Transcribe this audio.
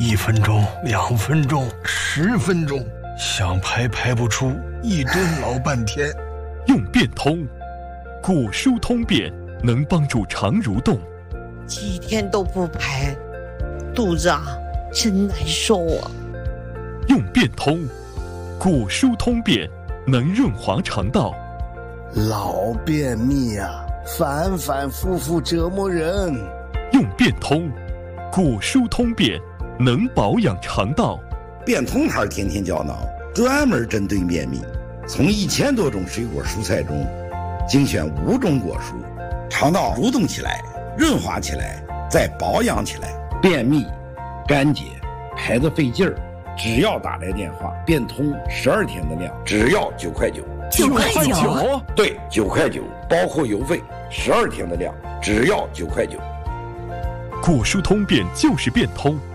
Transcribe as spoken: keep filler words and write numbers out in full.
一分钟、两分钟、十分钟，想排排不出，一顿老半天。 用变通，古书通便能帮助肠蠕动。 几天都不排，肚子啊真难受啊。 用变通，古书通便能润滑肠道。 老便秘啊，反反复复折磨人。 用变通，古书通便能保养肠道。 变通牌天天胶囊专门针对便秘，从一千多种水果蔬菜中精选五种果蔬，肠道蠕动起来，润滑起来，再保养起来。便秘、干结、排得费劲儿，只要打来电话，变通十二天的量，只要九块九。 九块九？ 对，九块九，包括邮费，十二天的量，只要九块九。 古书通便就是变通。